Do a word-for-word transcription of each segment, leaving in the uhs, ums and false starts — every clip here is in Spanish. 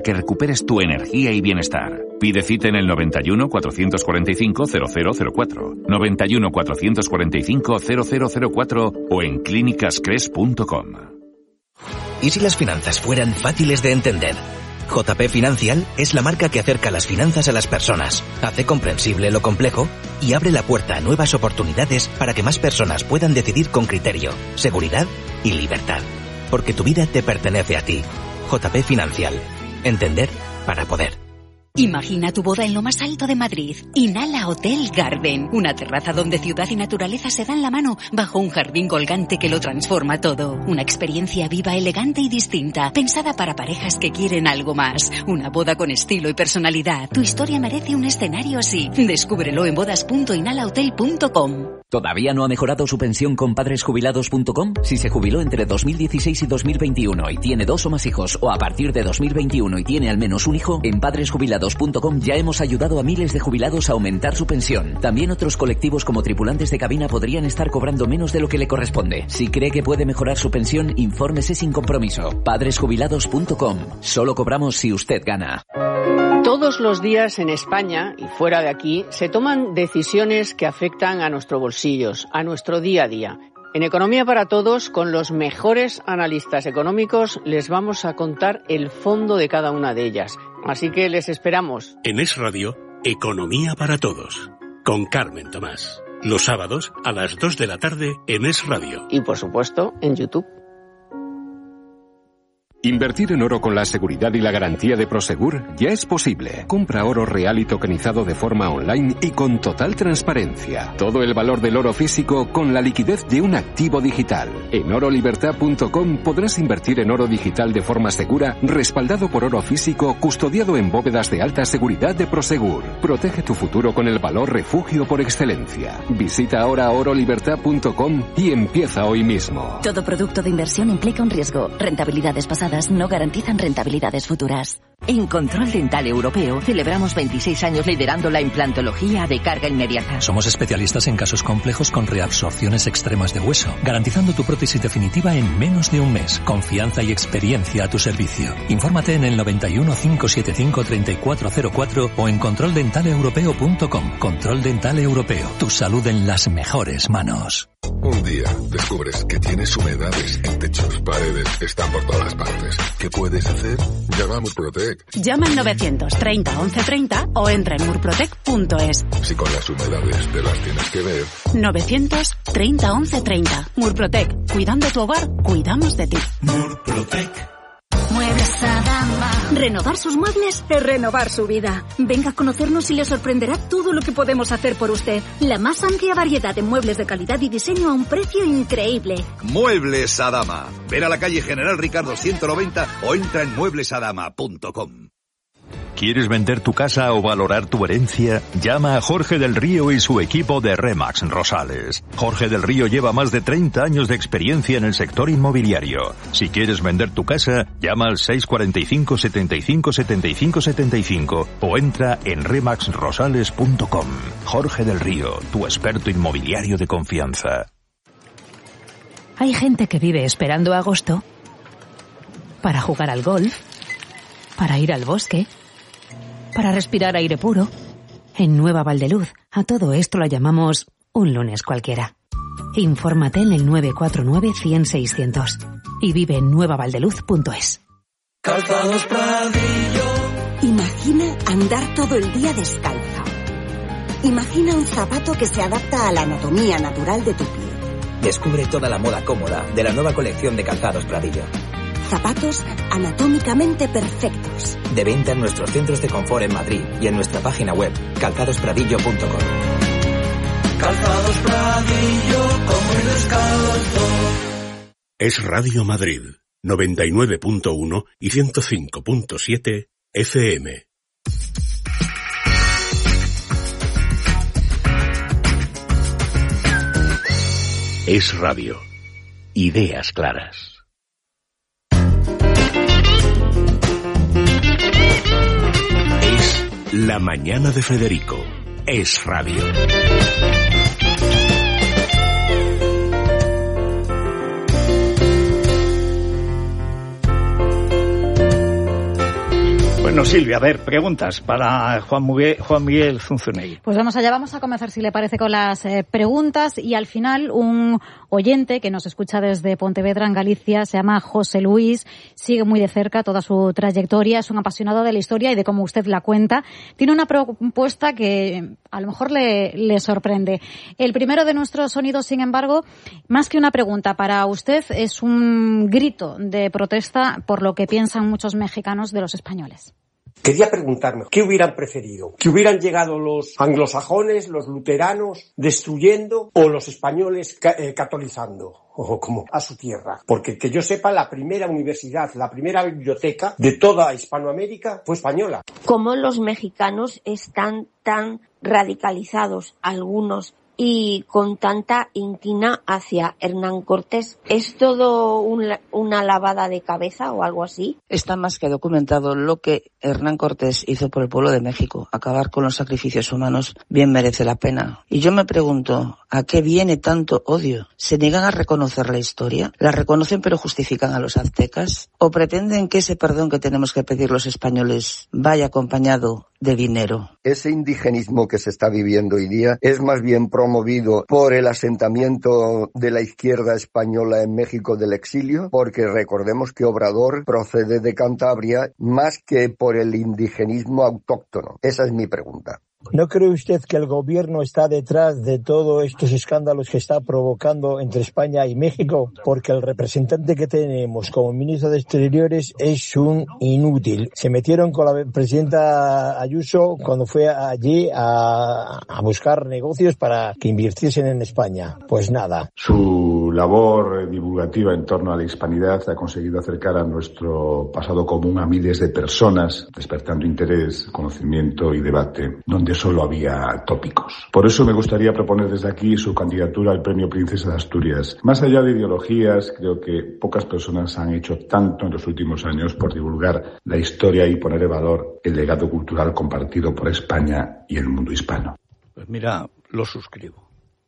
que recuperes tu energía y bienestar. Pide cita en el noventa y uno, cuatrocientos cuarenta y cinco, cero cero cero cuatro, noventa y uno, cuatrocientos cuarenta y cinco, cero cero cero cuatro o en clínicas cres punto com. ¿Y si las finanzas fueran fáciles de entender? J P Financial es la marca que acerca las finanzas a las personas, hace comprensible lo complejo y abre la puerta a nuevas oportunidades para que más personas puedan decidir con criterio, seguridad y libertad. Porque tu vida te pertenece a ti. J P Financial. Entender para poder. Imagina tu boda en lo más alto de Madrid. Inhala Hotel Garden. Una terraza donde ciudad y naturaleza se dan la mano bajo un jardín colgante que lo transforma todo. Una experiencia viva, elegante y distinta, pensada para parejas que quieren algo más. Una boda con estilo y personalidad. Tu historia merece un escenario así. Descúbrelo en bodas punto inhala hotel punto com. ¿Todavía no ha mejorado su pensión con padres jubilados punto com? Si se jubiló entre dos mil dieciséis y dos mil veintiuno y tiene dos o más hijos, o a partir de dos mil veintiuno y tiene al menos un hijo, en padres jubilados punto com ya hemos ayudado a miles de jubilados a aumentar su pensión. También otros colectivos como tripulantes de cabina podrían estar cobrando menos de lo que le corresponde. Si cree que puede mejorar su pensión, infórmese sin compromiso. padres jubilados punto com. Solo cobramos si usted gana. Todos los días en España y fuera de aquí se toman decisiones que afectan a nuestros bolsillos, a nuestro día a día. En Economía para Todos, con los mejores analistas económicos, les vamos a contar el fondo de cada una de ellas. Así que les esperamos. En Es Radio, Economía para Todos, con Carmen Tomás. Los sábados a las dos de la tarde en Es Radio. Y por supuesto, en YouTube. Invertir en oro con la seguridad y la garantía de Prosegur ya es posible. Compra oro real y tokenizado de forma online y con total transparencia. Todo el valor del oro físico con la liquidez de un activo digital. En oro libertad punto com podrás invertir en oro digital de forma segura, respaldado por oro físico, custodiado en bóvedas de alta seguridad de Prosegur. Protege tu futuro con el valor refugio por excelencia. Visita ahora oro libertad punto com y empieza hoy mismo. Todo producto de inversión implica un riesgo. Rentabilidades pasadas no garantizan rentabilidades futuras. En Control Dental Europeo celebramos veintiséis años liderando la implantología de carga inmediata. Somos especialistas en casos complejos con reabsorciones extremas de hueso, garantizando tu prótesis definitiva en menos de un mes. Confianza y experiencia a tu servicio. Infórmate en el noventa y uno, cinco siete cinco, treinta y cuatro cero cuatro o en control dental europeo punto com. Control Dental Europeo. Tu salud en las mejores manos. Un día descubres que tienes humedades en techos, paredes, están por todas partes. ¿Qué puedes hacer? Llama a Murprotec. Llama al novecientos treinta once treinta o entra en murprotec punto es. Si con las humedades te las tienes que ver. novecientos treinta once treinta. Murprotec. Cuidando tu hogar, cuidamos de ti. Murprotec. Muebles Adama. Renovar sus muebles es renovar su vida. Venga a conocernos y le sorprenderá todo lo que podemos hacer por usted. La más amplia variedad de muebles de calidad y diseño a un precio increíble. Muebles Adama. Ven a la calle General Ricardo ciento noventa o entra en muebles adama punto com. ¿Quieres vender tu casa o valorar tu herencia? Llama a Jorge del Río y su equipo de Remax Rosales. Jorge del Río lleva más de treinta años de experiencia en el sector inmobiliario. Si quieres vender tu casa, llama al seis cuatro cinco, setenta y cinco, setenta y cinco, setenta y cinco o entra en remax rosales punto com. Jorge del Río, tu experto inmobiliario de confianza. Hay gente que vive esperando agosto para jugar al golf, para ir al bosque, para respirar aire puro. En Nueva Valdeluz, a todo esto lo llamamos un lunes cualquiera. Infórmate en el nueve cuatro nueve, cien, seiscientos y vive en nueva valdeluz punto es. Calzados Pradillo. Imagina andar todo el día descalzo. Imagina un zapato que se adapta a la anatomía natural de tu pie. Descubre toda la moda cómoda de la nueva colección de Calzados Pradillo. Zapatos anatómicamente perfectos. De venta en nuestros centros de confort en Madrid y en nuestra página web calzados pradillo punto com. Calzados Pradillo, como el descalzo. Es Radio Madrid, noventa y nueve punto uno y ciento cinco punto siete F M. Es Radio. Ideas claras. La mañana de Federico. Es Radio. Bueno, Silvia, a ver, preguntas para Juan Miguel, Juan Miguel Zunzunegui. Pues vamos allá, vamos a comenzar, si le parece, con las eh, preguntas, y al final un oyente que nos escucha desde Pontevedra, en Galicia, se llama José Luis, sigue muy de cerca toda su trayectoria, es un apasionado de la historia y de cómo usted la cuenta. Tiene una propuesta que a lo mejor le, le sorprende. El primero de nuestros sonidos, sin embargo, más que una pregunta para usted, es un grito de protesta por lo que piensan muchos mexicanos de los españoles. Quería preguntarme, ¿qué hubieran preferido? ¿Que hubieran llegado los anglosajones, los luteranos, destruyendo, o los españoles ca- eh, catolizando, o como a su tierra? Porque que yo sepa, la primera universidad, la primera biblioteca de toda Hispanoamérica fue española. ¿Cómo los mexicanos están tan radicalizados, algunos, y con tanta inquina hacia Hernán Cortés? ¿Es todo un, una lavada de cabeza o algo así? Está más que documentado lo que Hernán Cortés hizo por el pueblo de México. Acabar con los sacrificios humanos bien merece la pena. Y yo me pregunto, ¿a qué viene tanto odio? ¿Se niegan a reconocer la historia? ¿La reconocen pero justifican a los aztecas? ¿O pretenden que ese perdón que tenemos que pedir los españoles vaya acompañado de dinero? Ese indigenismo que se está viviendo hoy día es más bien promovido por el asentamiento de la izquierda española en México del exilio, porque recordemos que Obrador procede de Cantabria, más que por el indigenismo autóctono. Esa es mi pregunta. ¿No cree usted que el gobierno está detrás de todos estos escándalos que está provocando entre España y México? Porque el representante que tenemos como ministro de Exteriores es un inútil. Se metieron con la presidenta Ayuso cuando fue allí a, a buscar negocios para que invirtiesen en España. Pues nada. Su labor divulgativa en torno a la hispanidad ha conseguido acercar a nuestro pasado común a miles de personas, despertando interés, conocimiento y debate, donde solo había tópicos. Por eso me gustaría proponer desde aquí su candidatura al Premio Princesa de Asturias. Más allá de ideologías, creo que pocas personas han hecho tanto en los últimos años por divulgar la historia y poner en valor el legado cultural compartido por España y el mundo hispano. Pues mira, lo suscribo.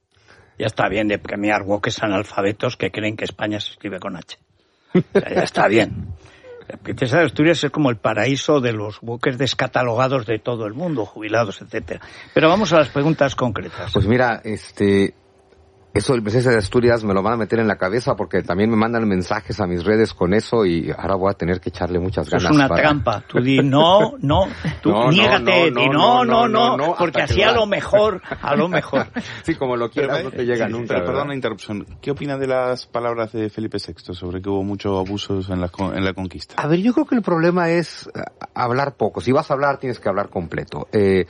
Ya está bien de premiar woques analfabetos que creen que España se escribe con H. O sea, ya está bien. La Princesa de Asturias es como el paraíso de los woques descatalogados de todo el mundo, jubilados, etcétera. Pero vamos a las preguntas concretas. Pues mira, este... eso del Princesa de Asturias me lo van a meter en la cabeza porque también me mandan mensajes a mis redes con eso y ahora voy a tener que echarle muchas ganas. Es una para... trampa. Tú di no, no, tú no, niégate, no, no, di no, no, no, no, no porque así a lo mejor, a lo mejor. Sí, como lo quieras, pero, no te llega sí, nunca. Pero, perdón la interrupción. ¿Qué opina de las palabras de Felipe sexto sobre que hubo muchos abusos en la, en la conquista? A ver, yo creo que el problema es hablar poco. Si vas a hablar, tienes que hablar completo. Eh...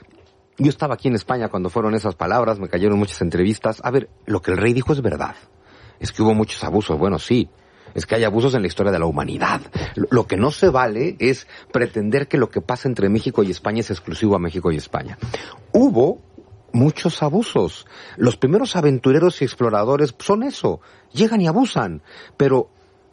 Yo estaba aquí en España cuando fueron esas palabras, me cayeron muchas entrevistas. A ver, lo que el rey dijo es verdad. Es que hubo muchos abusos. Bueno, sí. Es que hay abusos en la historia de la humanidad. Lo que no se vale es pretender que lo que pasa entre México y España es exclusivo a México y España. Hubo muchos abusos. Los primeros aventureros y exploradores son eso. Llegan y abusan. Pero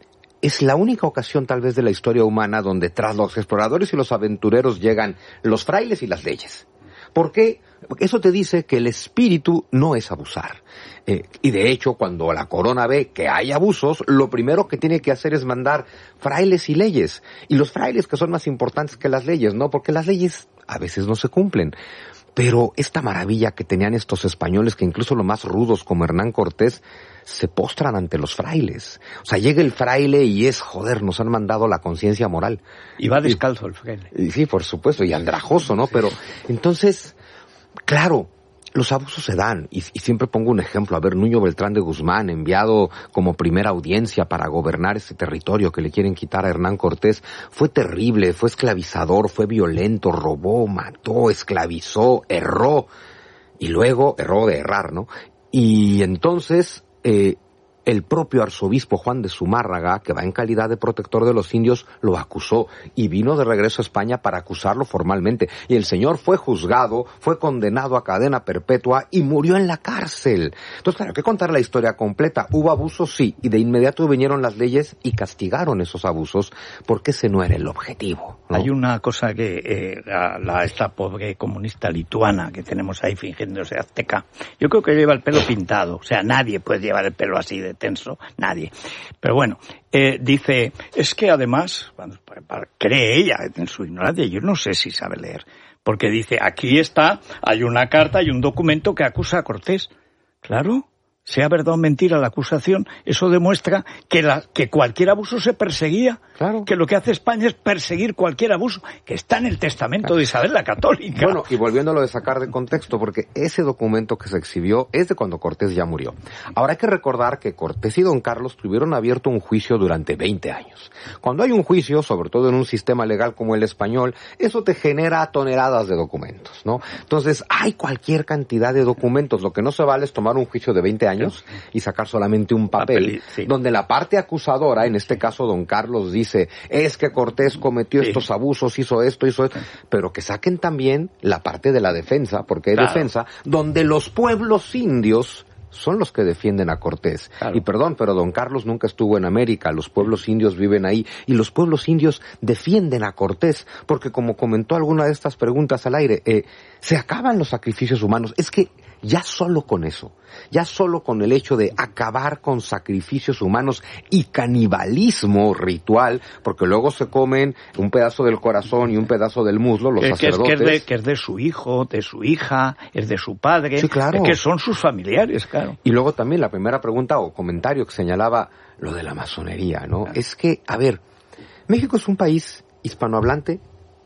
es la única ocasión tal vez de la historia humana donde tras los exploradores y los aventureros llegan los frailes y las leyes. ¿Por qué? Porque eso te dice que el espíritu no es abusar. Eh, y de hecho, cuando la corona ve que hay abusos, lo primero que tiene que hacer es mandar frailes y leyes. Y los frailes que son más importantes que las leyes, ¿no? Porque las leyes a veces no se cumplen. Pero esta maravilla que tenían estos españoles, que incluso los más rudos como Hernán Cortés, se postran ante los frailes. O sea, llega el fraile y es, joder, nos han mandado la conciencia moral. Y va descalzo el fraile. Y, sí, por supuesto, y andrajoso, ¿no? Pero, entonces, claro, los abusos se dan, y, y siempre pongo un ejemplo. A ver, Nuño Beltrán de Guzmán, enviado como primera audiencia para gobernar ese territorio que le quieren quitar a Hernán Cortés, fue terrible, fue esclavizador, fue violento, robó, mató, esclavizó, erró, y luego, erró de errar, ¿no? Y entonces, eh, el propio arzobispo Juan de Zumárraga, que va en calidad de protector de los indios, lo acusó y vino de regreso a España para acusarlo formalmente. Y el señor fue juzgado, fue condenado a cadena perpetua y murió en la cárcel. Entonces, claro, hay que contar la historia completa. ¿Hubo abusos? Sí. Y de inmediato vinieron las leyes y castigaron esos abusos porque ese no era el objetivo. ¿no? Hay una cosa que eh, la, la, esta pobre comunista lituana que tenemos ahí fingiéndose azteca, yo creo que lleva el pelo pintado, o sea, nadie puede llevar el pelo así de tenso, nadie. Pero bueno, eh, dice, es que además, bueno, cree ella en su ignorancia, yo no sé si sabe leer, porque dice, aquí está, hay una carta y un documento que acusa a Cortés. Claro, sea verdad o mentira la acusación, eso demuestra que, la, que cualquier abuso se perseguía. Claro. Que lo que hace España es perseguir cualquier abuso, que está en el testamento claro. de Isabel la Católica. Bueno, y volviéndolo de sacar de contexto, porque ese documento que se exhibió es de cuando Cortés ya murió. Ahora hay que recordar que Cortés y Don Carlos tuvieron abierto un juicio durante veinte años. Cuando hay un juicio, sobre todo en un sistema legal como el español, eso te genera toneladas de documentos, ¿no? Entonces, hay cualquier cantidad de documentos. Lo que no se vale es tomar un juicio de veinte años y sacar solamente un papel, papel sí. donde la parte acusadora, en este caso Don Carlos, dice es que Cortés cometió sí. estos abusos, hizo esto, hizo esto, pero que saquen también la parte de la defensa, porque hay claro. defensa, donde los pueblos indios son los que defienden a Cortés. Claro. Y perdón, pero Don Carlos nunca estuvo en América, los pueblos indios viven ahí, y los pueblos indios defienden a Cortés, porque como comentó alguna de estas preguntas al aire, eh, se acaban los sacrificios humanos. Es que ya solo con eso, ya solo con el hecho de acabar con sacrificios humanos y canibalismo ritual, porque luego se comen un pedazo del corazón y un pedazo del muslo, los que, sacerdotes. Que es, que, es de, que es de su hijo, de su hija, es de su padre, sí, claro. es que son sus familiares, claro. Y luego también la primera pregunta o comentario que señalaba lo de la masonería, ¿no? Claro. Es que, a ver, México es un país hispanohablante,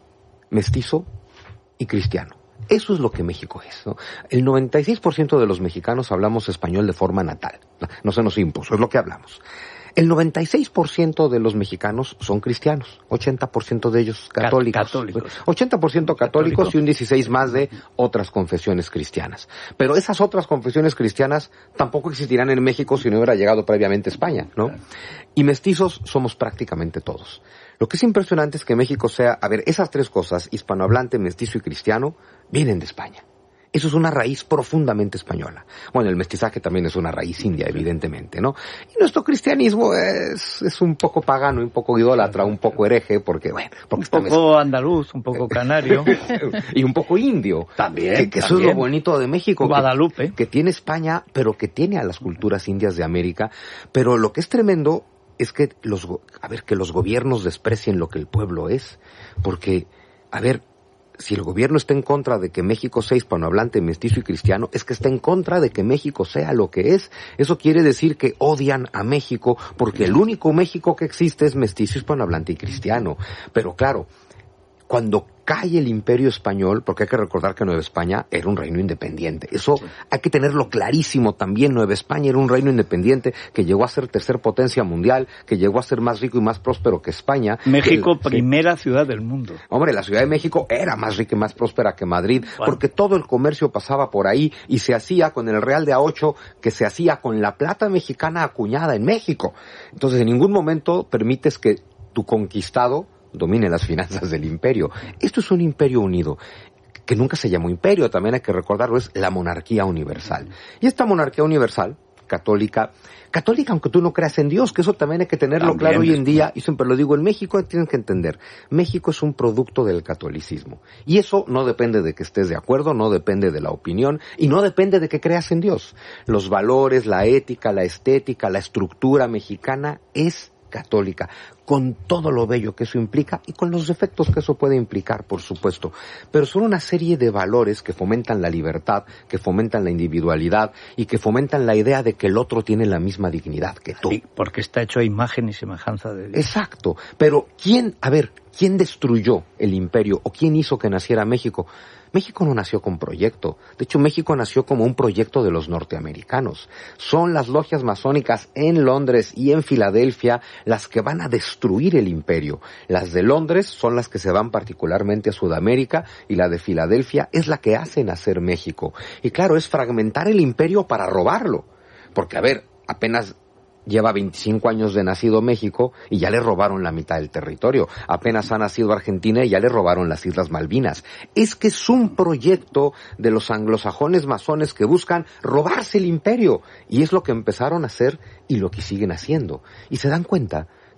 mestizo y cristiano. Eso es lo que México es, ¿no? El noventa y seis por ciento de los mexicanos hablamos español de forma natal. No se nos impuso, es lo que hablamos. El noventa y seis por ciento de los mexicanos son cristianos, ochenta por ciento de ellos católicos. católicos. ochenta por ciento católicos ¿Católico? Y un dieciséis por ciento más de otras confesiones cristianas. Pero esas otras confesiones cristianas tampoco existirán en México si no hubiera llegado previamente a España, ¿no? Y mestizos somos prácticamente todos. Lo que es impresionante es que México sea, a ver, esas tres cosas, hispanohablante, mestizo y cristiano, vienen de España. Eso es una raíz profundamente española. Bueno, el mestizaje también es una raíz india, evidentemente, ¿no? Y nuestro cristianismo es, es un poco pagano, un poco idólatra, un poco hereje, porque, bueno... Porque un poco mez... andaluz, un poco canario. Y un poco indio. También, Que, que también. eso es lo bonito de México. Guadalupe. Que, que tiene España, pero que tiene a las culturas indias de América. Pero lo que es tremendo es que los, a ver, que los gobiernos desprecien lo que el pueblo es. Porque, a ver... Si el gobierno está en contra de que México sea hispanohablante, mestizo y cristiano, es que está en contra de que México sea lo que es. Eso quiere decir que odian a México porque el único México que existe es mestizo, hispanohablante y cristiano. Pero claro, cuando cae el Imperio Español, porque hay que recordar que Nueva España era un reino independiente. Eso sí. Hay que tenerlo clarísimo también. Nueva España era un reino independiente que llegó a ser tercer potencia mundial, que llegó a ser más rico y más próspero que España. México, el, primera sí. ciudad del mundo. Hombre, la Ciudad de México era más rica y más próspera que Madrid, bueno. porque todo el comercio pasaba por ahí y se hacía con el Real de A ocho, que se hacía con la plata mexicana acuñada en México. Entonces, en ningún momento permites que tu conquistado domine las finanzas del imperio. Esto es un imperio unido, que nunca se llamó imperio, también hay que recordarlo, es la monarquía universal. Y esta monarquía universal, católica, católica aunque tú no creas en Dios, que eso también hay que tenerlo también claro hoy en día, y siempre lo digo, en México tienen que entender, México es un producto del catolicismo. Y eso no depende de que estés de acuerdo, no depende de la opinión, y no depende de que creas en Dios. Los valores, la ética, la estética, la estructura mexicana es católica, con todo lo bello que eso implica y con los defectos que eso puede implicar, por supuesto. Pero son una serie de valores que fomentan la libertad, que fomentan la individualidad y que fomentan la idea de que el otro tiene la misma dignidad que tú. Sí, porque está hecho a imagen y semejanza de Dios. Exacto. Pero ¿quién, a ver, quién destruyó el imperio o quién hizo que naciera México? México no nació con proyecto. De hecho, México nació como un proyecto de los norteamericanos. Son las logias masónicas en Londres y en Filadelfia las que van a destruir el imperio. Las de Londres son las que se van particularmente a Sudamérica y la de Filadelfia es la que hace nacer México. Y claro, es fragmentar el imperio para robarlo. Porque, a ver, apenas lleva veinticinco años de nacido México y ya le robaron la mitad del territorio. Apenas ha nacido Argentina y ya le robaron las Islas Malvinas. Es que es un proyecto de los anglosajones masones que buscan robarse el imperio. Y es lo que empezaron a hacer y lo que siguen haciendo. Y se dan cuenta que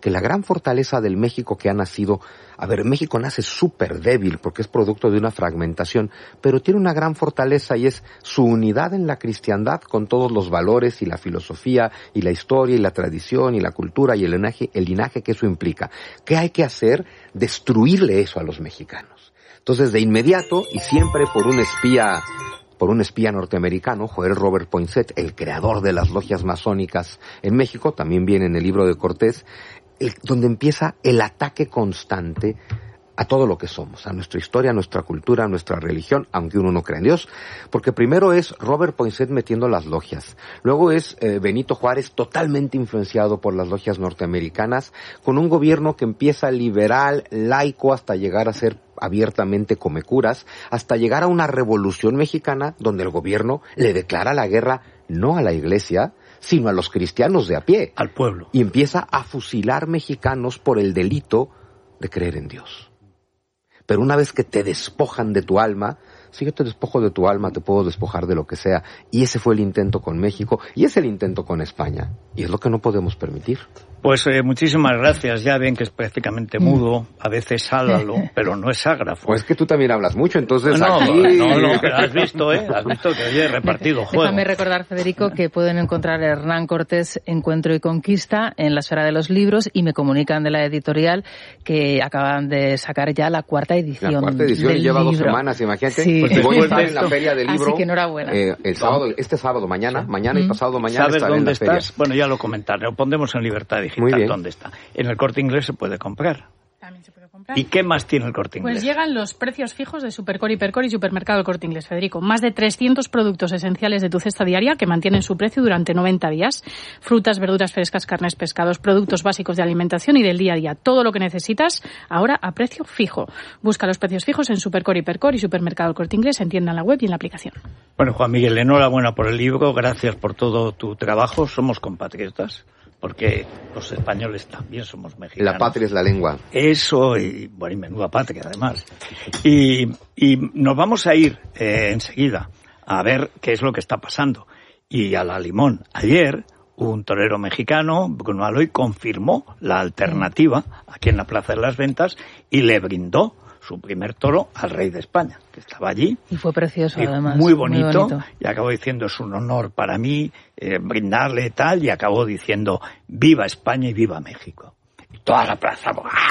que la gran fortaleza del México que ha nacido, a ver, México nace súper débil porque es producto de una fragmentación, pero tiene una gran fortaleza y es su unidad en la cristiandad con todos los valores y la filosofía y la historia y la tradición y la cultura y el linaje, el linaje que eso implica. ¿Qué hay que hacer? Destruirle eso a los mexicanos. Entonces, de inmediato, y siempre por un espía, por un espía norteamericano, Joel Robert Poinsett, el creador de las logias masónicas en México, también viene en el libro de Cortés, el, donde empieza el ataque constante a todo lo que somos, a nuestra historia, a nuestra cultura, a nuestra religión, aunque uno no crea en Dios, porque primero es Robert Poinsett metiendo las logias, luego es eh, Benito Juárez totalmente influenciado por las logias norteamericanas, con un gobierno que empieza liberal, laico, hasta llegar a ser abiertamente comecuras, hasta llegar a una revolución mexicana donde el gobierno le declara la guerra no a la iglesia, sino a los cristianos de a pie, al pueblo, y empieza a fusilar mexicanos por el delito de creer en Dios. Pero una vez que te despojan de tu alma, si yo te despojo de tu alma, te puedo despojar de lo que sea. Y ese fue el intento con México, y es el intento con España. Y es lo que no podemos permitir. Pues eh, muchísimas gracias. Ya ven que es prácticamente mudo, a veces háblalo, pero no es ágrafo. Pues es que tú también hablas mucho, entonces no, aquí... No, no, pero has visto, ¿eh? Has visto que hoy he repartido juego. Déjame recordar, Federico, que pueden encontrar Hernán Cortés, Encuentro y Conquista, en la esfera de los libros, y me comunican de la editorial que acaban de sacar ya la cuarta edición. La cuarta edición del lleva libro. dos semanas, imagínate. Sí. Pues voy a estar en la feria del libro. Así que enhorabuena. Eh, el sábado, este sábado, mañana, sí. mañana y pasado mañana ¿Sabes estaré dónde en la estás? feria. Bueno, ya lo comentaré. Lo pondremos en Libertad Digital. Muy bien. ¿Dónde está? En el Corte Inglés se puede comprar. También se puede comprar. ¿Y qué más tiene el Corte Inglés? Pues llegan los precios fijos de Supercore, Hipercore y Supermercado El Corte Inglés, Federico. Más de trescientos productos esenciales de tu cesta diaria que mantienen su precio durante noventa días. Frutas, verduras frescas, carnes, pescados, productos básicos de alimentación y del día a día. Todo lo que necesitas ahora a precio fijo. Busca los precios fijos en Supercore, Hipercore y Supermercado El Corte Inglés en tienda, en la web y en la aplicación. Bueno, Juan Miguel, enhorabuena por el libro. Gracias por todo tu trabajo. Somos compatriotas. Porque los españoles también somos mexicanos. La patria es la lengua. Eso, y bueno, y menuda patria además. Y, y nos vamos a ir eh, enseguida a ver qué es lo que está pasando. Y a la limón, ayer un torero mexicano, Bruno Aloy, confirmó la alternativa aquí en la Plaza de las Ventas y le brindó su primer toro al rey de España, que estaba allí. Y fue precioso, y además. Muy bonito, muy bonito. Y acabó diciendo, es un honor para mí eh, brindarle tal, y acabó diciendo, viva España y viva México. Y toda la plaza,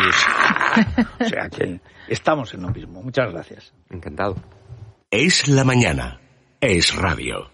¡ah! O sea que estamos en lo mismo. Muchas gracias. Encantado. Es la mañana. Es radio.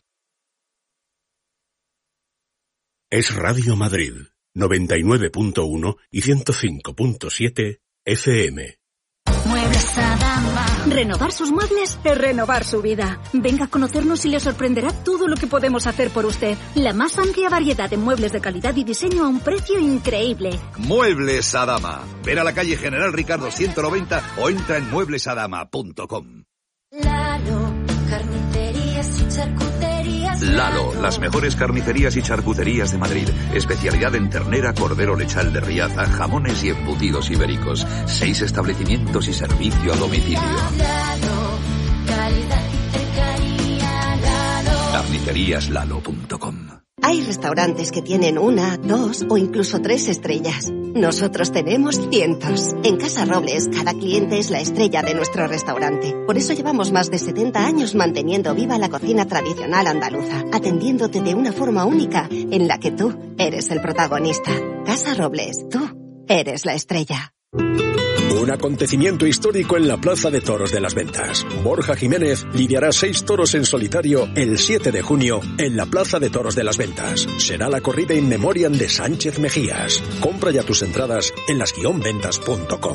Es Radio Madrid, noventa y nueve punto uno y ciento cinco punto siete F M. Muebles Adama. Renovar sus muebles es renovar su vida. Venga a conocernos y le sorprenderá todo lo que podemos hacer por usted. La más amplia variedad de muebles de calidad y diseño a un precio increíble. Muebles Adama. Ven a la calle General Ricardo ciento noventa o entra en muebles adama punto com. Lalo, carnicerías y charcuterías. Lalo, las mejores carnicerías y charcuterías de Madrid. Especialidad en ternera, cordero lechal de Riaza, jamones y embutidos ibéricos. Seis establecimientos y servicio a domicilio. Lalo, calidad y cercanía. Lalo. carnicerías lalo punto com. Hay restaurantes que tienen una, dos o incluso tres estrellas. Nosotros tenemos cientos. En Casa Robles, cada cliente es la estrella de nuestro restaurante. Por eso llevamos más de setenta años manteniendo viva la cocina tradicional andaluza, atendiéndote de una forma única en la que tú eres el protagonista. Casa Robles, tú eres la estrella. Un acontecimiento histórico en la Plaza de Toros de las Ventas. Borja Jiménez lidiará seis toros en solitario el siete de junio en la Plaza de Toros de las Ventas. Será la corrida in memoriam de Sánchez Mejías. Compra ya tus entradas en las guion ventas punto com.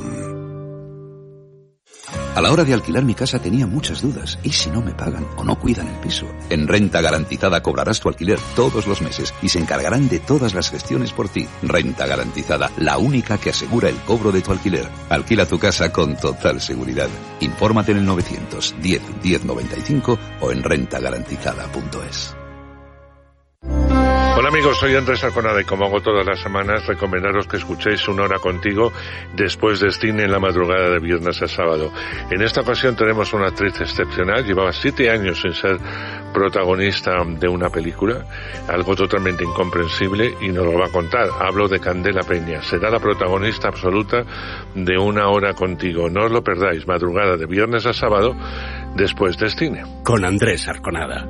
A la hora de alquilar mi casa tenía muchas dudas. ¿Y si no me pagan o no cuidan el piso? En Renta Garantizada cobrarás tu alquiler todos los meses y se encargarán de todas las gestiones por ti. Renta Garantizada, la única que asegura el cobro de tu alquiler. Alquila tu casa con total seguridad. Infórmate en el novecientos diez diez noventa y cinco o en renta garantizada punto es. Hola amigos, soy Andrés Arconada y como hago todas las semanas, recomendaros que escuchéis Una Hora Contigo después de cine en la madrugada de viernes a sábado. En esta ocasión tenemos una actriz excepcional, llevaba siete años sin ser protagonista de una película, algo totalmente incomprensible, y nos lo va a contar. Hablo de Candela Peña. Será la protagonista absoluta de Una Hora Contigo. No os lo perdáis, madrugada de viernes a sábado, después de cine. Con Andrés Arconada.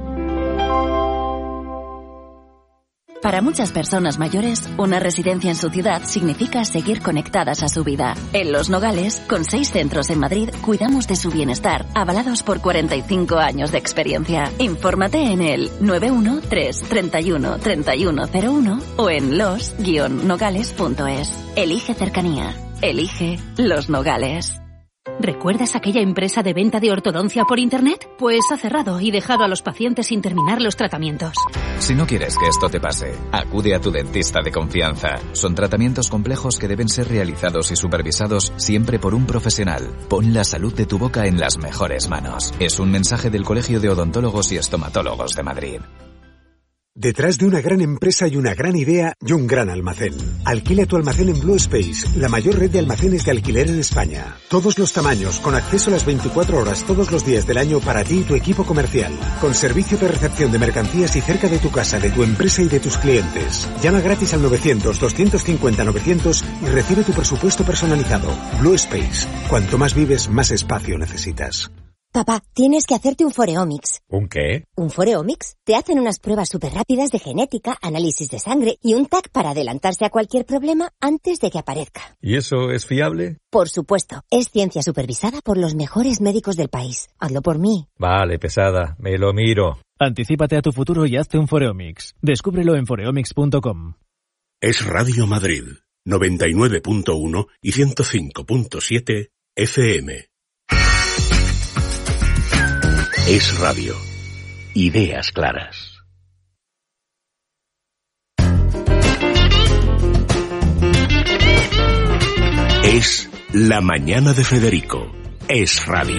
Para muchas personas mayores, una residencia en su ciudad significa seguir conectadas a su vida. En Los Nogales, con seis centros en Madrid, cuidamos de su bienestar, avalados por cuarenta y cinco años de experiencia. Infórmate en el nueve uno tres, treinta y uno, treinta y uno cero uno o en los guion nogales punto es. Elige cercanía. Elige Los Nogales. ¿Recuerdas aquella empresa de venta de ortodoncia por Internet? Pues ha cerrado y dejado a los pacientes sin terminar los tratamientos. Si no quieres que esto te pase, acude a tu dentista de confianza. Son tratamientos complejos que deben ser realizados y supervisados siempre por un profesional. Pon la salud de tu boca en las mejores manos. Es un mensaje del Colegio de Odontólogos y Estomatólogos de Madrid. Detrás de una gran empresa hay una gran idea y un gran almacén. Alquila tu almacén en Blue Space, la mayor red de almacenes de alquiler en España. Todos los tamaños, con acceso a las veinticuatro horas todos los días del año para ti y tu equipo comercial. Con servicio de recepción de mercancías y cerca de tu casa, de tu empresa y de tus clientes. Llama gratis al novecientos, doscientos cincuenta, novecientos y recibe tu presupuesto personalizado. Blue Space. Cuanto más vives, más espacio necesitas. Papá, tienes que hacerte un Foreomics. ¿Un qué? Un Foreomics. Te hacen unas pruebas súper rápidas de genética, análisis de sangre y un T A C para adelantarse a cualquier problema antes de que aparezca. ¿Y eso es fiable? Por supuesto. Es ciencia supervisada por los mejores médicos del país. Hazlo por mí. Vale, pesada. Me lo miro. Anticípate a tu futuro y hazte un Foreomics. Descúbrelo en foreomics punto com. Es Radio Madrid, noventa y nueve punto uno y ciento cinco punto siete F M. Es radio. Ideas claras. Es La Mañana de Federico. Es radio.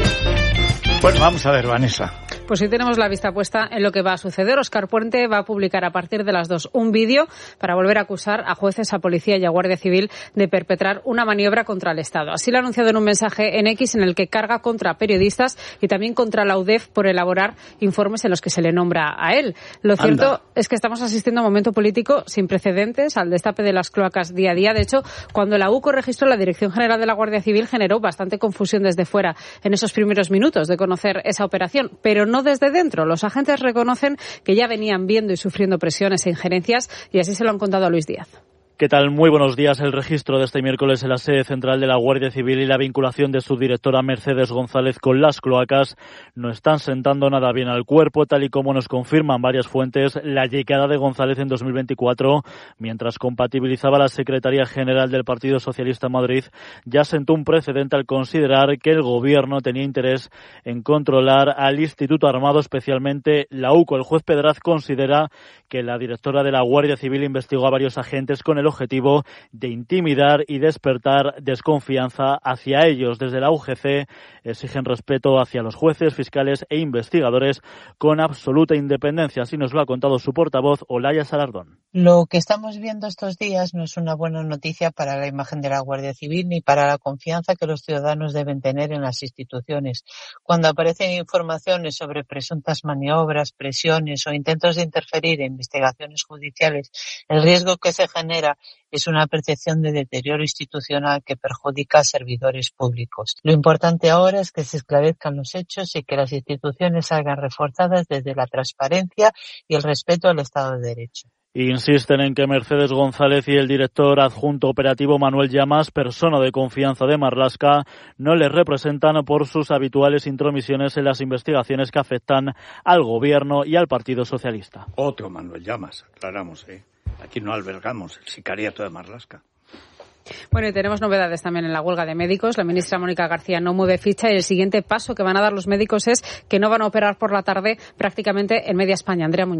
Bueno, vamos a ver, Vanessa. Pues sí tenemos la vista puesta en lo que va a suceder. Óscar Puente va a publicar a partir de las dos un vídeo para volver a acusar a jueces, a policía y a Guardia Civil de perpetrar una maniobra contra el Estado. Así lo ha anunciado en un mensaje en X en el que carga contra periodistas y también contra la U D E F por elaborar informes en los que se le nombra a él. Lo cierto Anda. es que estamos asistiendo a un momento político sin precedentes, al destape de las cloacas día a día. De hecho, cuando la U C O registró la Dirección General de la Guardia Civil, generó bastante confusión desde fuera en esos primeros minutos de conocer esa operación, pero no desde dentro. Los agentes reconocen que ya venían viendo y sufriendo presiones e injerencias y así se lo han contado a Luis Díaz. ¿Qué tal? Muy buenos días. El registro de este miércoles en la sede central de la Guardia Civil y la vinculación de su directora Mercedes González con las cloacas no están sentando nada bien al cuerpo, tal y como nos confirman varias fuentes. La llegada de González en dos mil veinticuatro, mientras compatibilizaba la Secretaría General del Partido Socialista en Madrid, ya sentó un precedente al considerar que el Gobierno tenía interés en controlar al Instituto Armado, especialmente la U C O. El juez Pedraz considera que la directora de la Guardia Civil investigó a varios agentes con el objetivo de intimidar y despertar desconfianza hacia ellos. Desde la U G C exigen respeto hacia los jueces, fiscales e investigadores con absoluta independencia. Así nos lo ha contado su portavoz, Olaya Salardón. Lo que estamos viendo estos días no es una buena noticia para la imagen de la Guardia Civil ni para la confianza que los ciudadanos deben tener en las instituciones. Cuando aparecen informaciones sobre presuntas maniobras, presiones o intentos de interferir en investigaciones judiciales, el riesgo que se genera es una percepción de deterioro institucional que perjudica a servidores públicos. Lo importante ahora es que se esclarezcan los hechos y que las instituciones salgan reforzadas desde la transparencia y el respeto al Estado de Derecho. Insisten en que Mercedes González y el director adjunto operativo Manuel Llamas, persona de confianza de Marlaska, no les representan por sus habituales intromisiones en las investigaciones que afectan al Gobierno y al Partido Socialista. Otro Manuel Llamas, aclaramos, ¿eh? Aquí no albergamos el sicariato de Marlaska. Bueno, y tenemos novedades también en la huelga de médicos. La ministra Mónica García no mueve ficha y el siguiente paso que van a dar los médicos es que no van a operar por la tarde prácticamente en media España. Andrea Muñoz.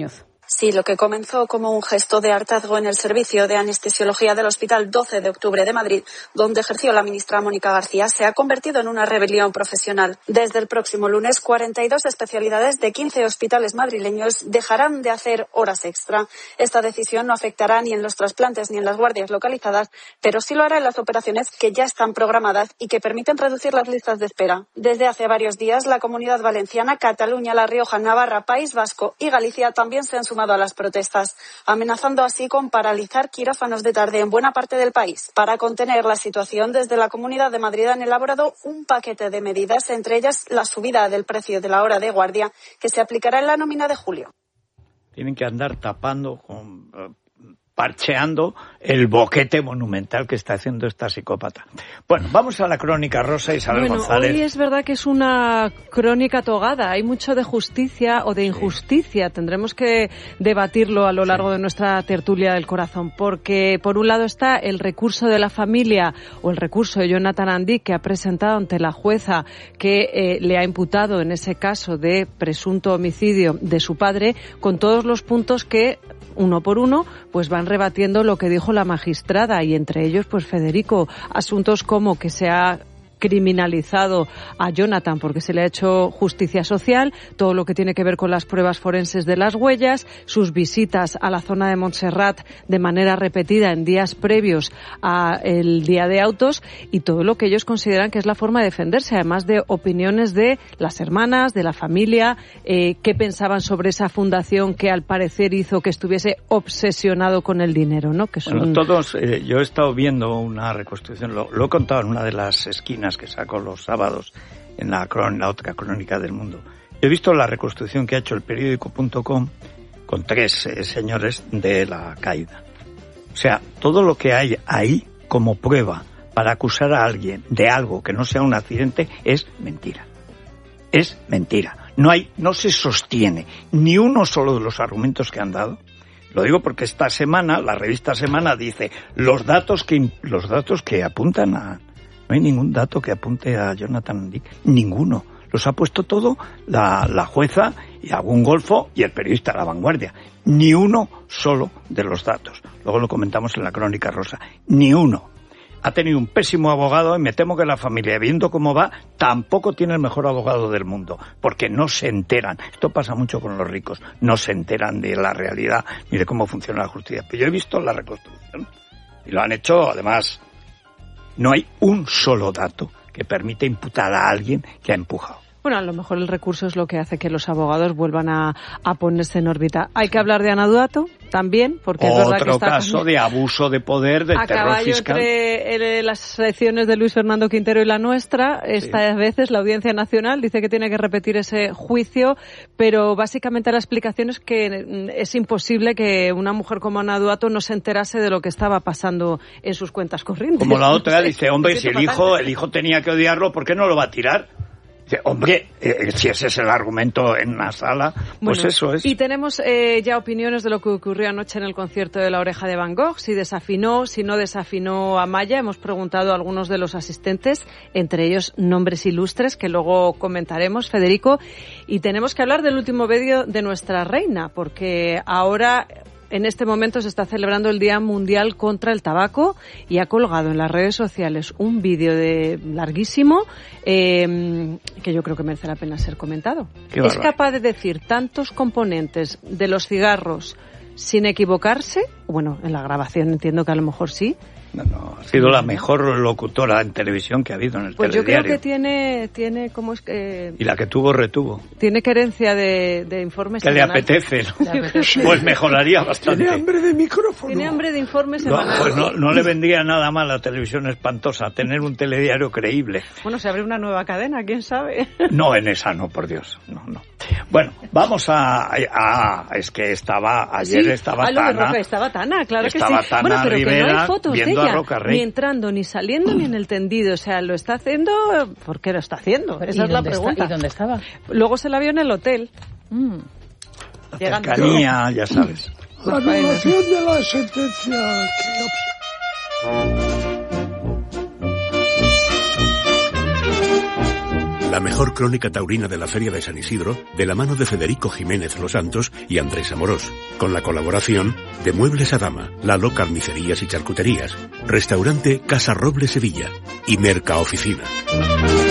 Sí, lo que comenzó como un gesto de hartazgo en el servicio de anestesiología del Hospital doce de octubre de Madrid, donde ejerció la ministra Mónica García, se ha convertido en una rebelión profesional. Desde el próximo lunes, cuarenta y dos especialidades de quince hospitales madrileños dejarán de hacer horas extra. Esta decisión no afectará ni en los trasplantes ni en las guardias localizadas, pero sí lo hará en las operaciones que ya están programadas y que permiten reducir las listas de espera. Desde hace varios días, la Comunidad Valenciana, Cataluña, La Rioja, Navarra, País Vasco y Galicia también se han sumado a las protestas, amenazando así con paralizar quirófanos de tarde en buena parte del país. Para contener la situación, desde la Comunidad de Madrid han elaborado un paquete de medidas, entre ellas la subida del precio de la hora de guardia, que se aplicará en la nómina de julio. Tienen que andar tapando con... parcheando el boquete monumental que está haciendo esta psicópata. Bueno, vamos a la crónica rosa, Isabel bueno, González. Hoy es verdad que es una crónica togada. Hay mucho de justicia o de injusticia. Sí. Tendremos que debatirlo a lo largo sí. de nuestra tertulia del corazón, porque por un lado está el recurso de la familia o el recurso de Jonathan Andic, que ha presentado ante la jueza que eh, le ha imputado en ese caso de presunto homicidio de su padre, con todos los puntos que uno por uno, pues van rebatiendo lo que dijo la magistrada, y entre ellos, pues Federico, asuntos como que se ha criminalizado a Jonathan porque se le ha hecho justicia social, todo lo que tiene que ver con las pruebas forenses de las huellas, sus visitas a la zona de Montserrat de manera repetida en días previos al día de autos, y todo lo que ellos consideran que es la forma de defenderse, además de opiniones de las hermanas, de la familia, eh, qué pensaban sobre esa fundación que al parecer hizo que estuviese obsesionado con el dinero, ¿no? Que son... Bueno, todos, eh, yo he estado viendo una reconstrucción, lo, lo he contado en una de las esquinas que saco los sábados en la, en la otra crónica del mundo. He visto la reconstrucción que ha hecho el periódico punto com con tres eh, señores de la caída. O sea, todo lo que hay ahí como prueba para acusar a alguien de algo que no sea un accidente es mentira. Es mentira. No hay, no se sostiene ni uno solo de los argumentos que han dado. Lo digo porque esta semana, la revista Semana dice los datos que, los datos que apuntan a... No hay ningún dato que apunte a Jonathan Andic, ninguno. Los ha puesto todo la, la jueza y algún golfo y el periodista de La Vanguardia. Ni uno solo de los datos. Luego lo comentamos en la crónica rosa. Ni uno. Ha tenido un pésimo abogado y me temo que la familia, viendo cómo va, tampoco tiene el mejor abogado del mundo, porque no se enteran. Esto pasa mucho con los ricos. No se enteran de la realidad ni de cómo funciona la justicia. Pero yo he visto la reconstrucción y lo han hecho, además... No hay un solo dato que permita imputar a alguien que ha empujado. Bueno, a lo mejor el recurso es lo que hace que los abogados vuelvan a, a ponerse en órbita. Hay que hablar de Ana Duato también, porque Otro es verdad que está... caso también de abuso de poder, de a terror caballo fiscal. Entre eh, las selecciones de Luis Fernando Quintero y la nuestra, esta sí. veces la Audiencia Nacional dice que tiene que repetir ese juicio, pero básicamente la explicación es que es imposible que una mujer como Ana Duato no se enterase de lo que estaba pasando en sus cuentas corrientes. Como la otra dice, hombre, si el hijo, el hijo tenía que odiarlo, ¿por qué no lo va a tirar? Hombre, eh, si ese es el argumento en una sala, pues bueno, eso es. Y tenemos eh, ya opiniones de lo que ocurrió anoche en el concierto de La Oreja de Van Gogh, si desafinó, si no desafinó a Maya. Hemos preguntado a algunos de los asistentes, entre ellos nombres ilustres, que luego comentaremos, Federico. Y tenemos que hablar del último vídeo de nuestra reina, porque ahora... En este momento se está celebrando el Día Mundial contra el Tabaco y ha colgado en las redes sociales un vídeo de larguísimo eh, que yo creo que merece la pena ser comentado. Es capaz de decir tantos componentes de los cigarros sin equivocarse. Bueno, en la grabación entiendo que a lo mejor sí. No, no, ha sido la mejor locutora en televisión que ha hado en el pues telediario. Pues yo creo que tiene, tiene ¿cómo es que...? Y la que tuvo, retuvo. Tiene querencia de, de informes que semanales. Le apetece, ¿no? Le apetece. Pues mejoraría bastante. Tiene hambre de micrófono. Tiene hambre de informes no, semanales. Pues no, no le vendría nada mal a la televisión espantosa tener un telediario creíble. Bueno, se abre una nueva cadena, quién sabe. No, en esa no, por Dios. No, no. Bueno, vamos a... a es que estaba... Ayer sí, estaba a lo Tana. De Roca, estaba Tana, claro estaba que sí. Tana bueno, pero Rivera, que no hay fotos de ella. Ni entrando, ni saliendo, ni en el tendido. O sea, lo está haciendo... ¿Por qué lo está haciendo? Esa es la pregunta. Está, ¿Y dónde estaba? Luego se la vio en el hotel. Mm. La cercanía, ya sabes. La anulación de la sentencia que... La mejor crónica taurina de la Feria de San Isidro, de la mano de Federico Jiménez Los Santos y Andrés Amorós, con la colaboración de Muebles Adama, Lalo Carnicerías y Charcuterías, Restaurante Casa Roble Sevilla y Merca Oficina.